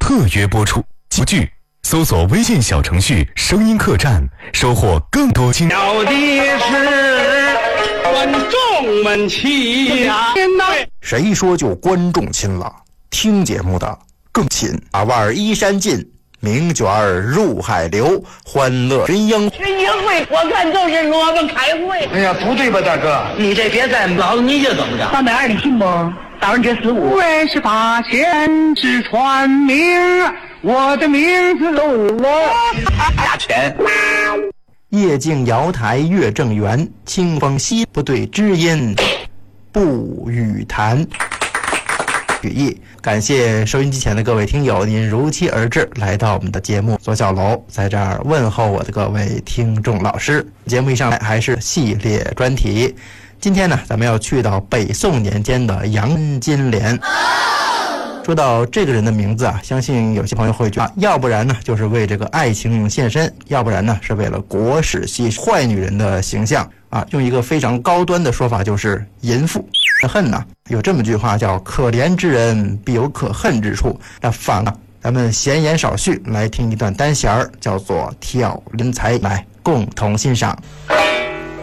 特约播出。剧搜索微信小程序声音客栈，收获更多精要的是观众们亲啊！ 谁说就观众亲了？听节目的更亲。把腕衣衫尽，名卷入海流，欢乐群英会，我看就是萝卜开会。 哎呀，不对吧，大哥？ 你这别再老子你这怎么着？320你信不？45%前之传名，我的名字打钱。 夜静瑶台月正圆，清风西不对知音不语谈。语意感谢收音机前的各位听友，您如期而至来到我们的节目左小楼，在这儿问候我的各位听众老师。节目一上来还是系列专题，今天呢咱们要去到北宋年间的杨金莲。说到这个人的名字啊，相信有些朋友会觉得要不然呢就是为这个爱情献身，要不然呢是为了国史系坏女人的形象啊。用一个非常高端的说法就是淫妇。恨呢，有这么句话叫可怜之人必有可恨之处。那反了，咱们闲言少叙，来听一段单弦儿，叫做挑人才，来共同欣赏。